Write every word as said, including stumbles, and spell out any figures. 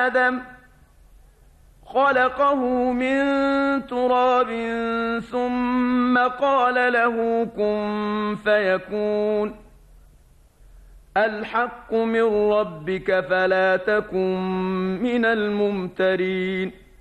آدم خلقه من تراب ثم قال له كن فيكون الحق من ربك فلا تكن من الممترين